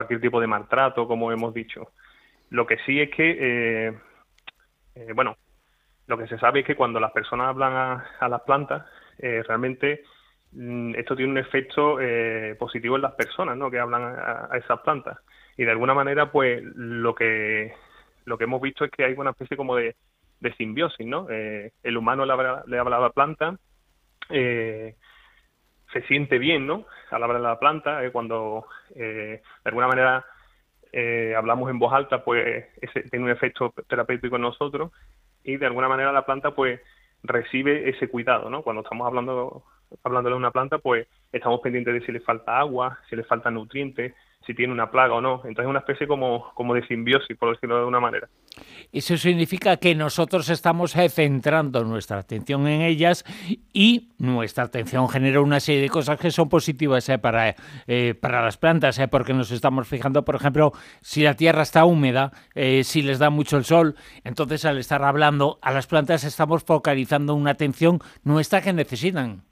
cualquier tipo de maltrato, como hemos dicho. Lo que sí es que, bueno, lo que se sabe es que cuando las personas hablan a las plantas, realmente esto tiene un efecto positivo en las personas, ¿no?, que hablan a esas plantas. Y de alguna manera, pues lo que hemos visto es que hay una especie como de simbiosis, ¿no? El humano le habla a la planta, eh, se siente bien, ¿no?, al hablar a la planta, cuando de alguna manera hablamos en voz alta, pues ese tiene un efecto terapéutico en nosotros, y de alguna manera la planta pues recibe ese cuidado, ¿no? Cuando estamos hablándole a una planta, pues estamos pendientes de si le falta agua, si le faltan nutrientes, si tiene una plaga o no. Entonces es una especie como de simbiosis, por decirlo de una manera. Eso significa que nosotros estamos centrando nuestra atención en ellas y nuestra atención genera una serie de cosas que son positivas para las plantas, porque nos estamos fijando, por ejemplo, si la tierra está húmeda, si les da mucho el sol, entonces al estar hablando a las plantas estamos focalizando una atención nuestra que necesitan.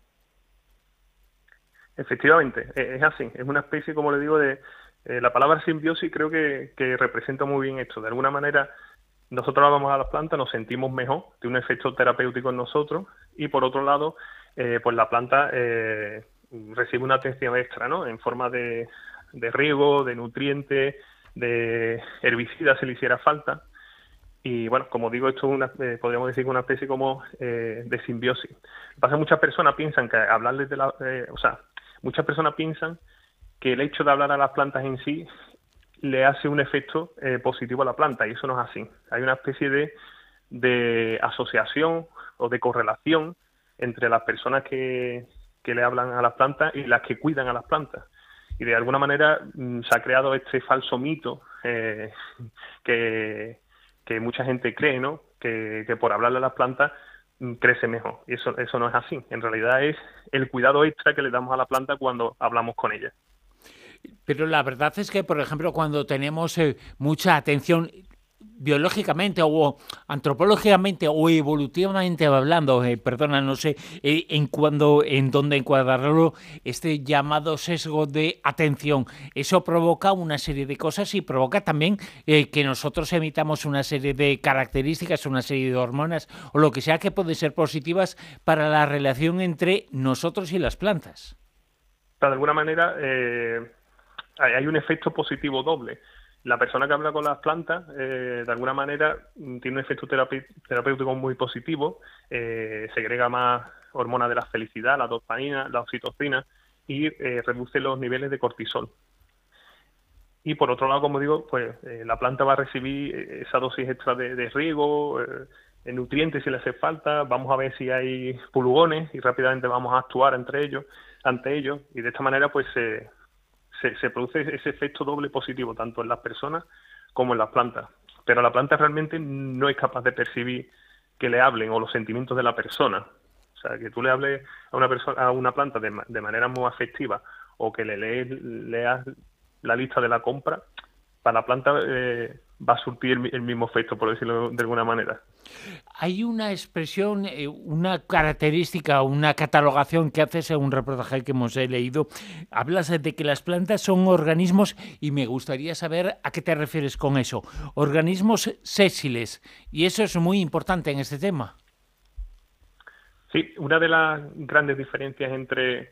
Efectivamente, es así. Es una especie, como le digo, de... la palabra simbiosis creo que representa muy bien esto. De alguna manera, nosotros vamos a las plantas, nos sentimos mejor, tiene un efecto terapéutico en nosotros, y por otro lado, pues la planta recibe una atención extra, ¿no?, en forma de riego, de nutrientes, de herbicidas si le hiciera falta. Y bueno, como digo, esto es podríamos decir que una especie como de simbiosis. Pasa que muchas personas piensan que hablarles o sea, muchas personas piensan que el hecho de hablar a las plantas en sí le hace un efecto positivo a la planta, y eso no es así. Hay una especie de asociación o de correlación entre las personas que le hablan a las plantas y las que cuidan a las plantas. Y de alguna manera se ha creado este falso mito que mucha gente cree, ¿no?, que por hablarle a las plantas crece mejor. Y eso no es así. En realidad es el cuidado extra que le damos a la planta cuando hablamos con ella. Pero la verdad es que, por ejemplo, cuando tenemos mucha atención biológicamente o antropológicamente o evolutivamente hablando, perdona, no sé en dónde encuadrarlo, este llamado sesgo de atención, eso provoca una serie de cosas y provoca también que nosotros emitamos una serie de características, una serie de hormonas o lo que sea que puede ser positivas para la relación entre nosotros y las plantas. Pero de alguna manera hay un efecto positivo doble. La persona que habla con las plantas, de alguna manera, tiene un efecto terapéutico muy positivo, segrega más hormonas de la felicidad, la dopamina, la oxitocina, y reduce los niveles de cortisol. Y por otro lado, como digo, pues la planta va a recibir esa dosis extra de riego, nutrientes si le hace falta, vamos a ver si hay pulgones y rápidamente vamos a actuar ante ellos, y de esta manera pues se produce ese efecto doble positivo, tanto en las personas como en las plantas. Pero la planta realmente no es capaz de percibir que le hablen o los sentimientos de la persona. O sea, que tú le hables a una planta de manera muy afectiva, o que leas la lista de la compra, para la planta va a surtir el mismo efecto, por decirlo de alguna manera. Hay una expresión, una característica, una catalogación que haces en un reportaje que hemos leído. Hablas de que las plantas son organismos y me gustaría saber a qué te refieres con eso. Organismos sésiles. Y eso es muy importante en este tema. Sí, una de las grandes diferencias entre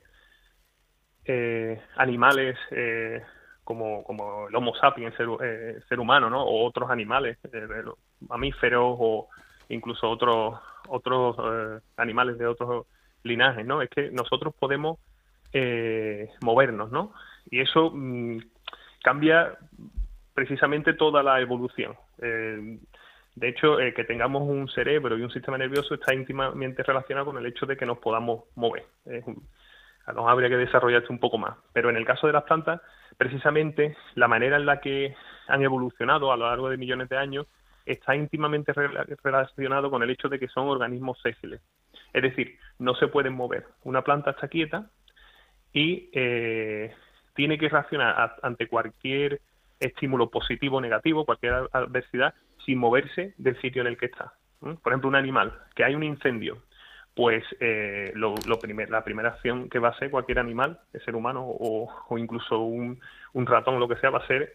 animales como el Homo sapiens, ser humano, ¿no?, o otros animales, los mamíferos o incluso otros animales de otros linajes, ¿no?, es que nosotros podemos movernos, ¿no? Y eso cambia precisamente toda la evolución. De hecho, que tengamos un cerebro y un sistema nervioso está íntimamente relacionado con el hecho de que nos podamos mover. Nos habría que desarrollar esto un poco más. Pero en el caso de las plantas, precisamente la manera en la que han evolucionado a lo largo de millones de años está íntimamente relacionado con el hecho de que son organismos sésiles. Es decir, no se pueden mover. Una planta está quieta y tiene que reaccionar ante cualquier estímulo positivo o negativo, cualquier adversidad, sin moverse del sitio en el que está. Por ejemplo, un animal, que hay un incendio, pues la primera acción que va a hacer cualquier animal, el ser humano o incluso un ratón, lo que sea, va a ser